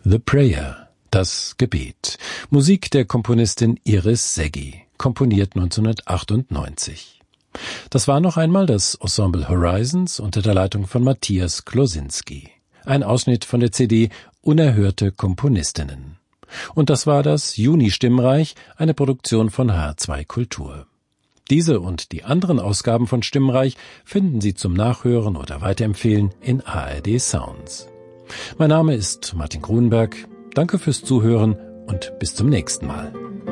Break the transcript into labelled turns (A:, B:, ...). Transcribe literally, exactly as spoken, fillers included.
A: The Prayer, das Gebet. Musik der Komponistin Iris Szeggy, komponiert neunzehnhundertachtundneunzig. Das war noch einmal das Ensemble Horizons unter der Leitung von Matthias Klosinski. Ein Ausschnitt von der C D Unerhörte Komponistinnen. Und das war das Juni-Stimmreich, eine Produktion von H R zwei Kultur. Diese und die anderen Ausgaben von Stimmreich finden Sie zum Nachhören oder Weiterempfehlen in A R D Sounds. Mein Name ist Martin Grunberg. Danke fürs Zuhören und bis zum nächsten Mal.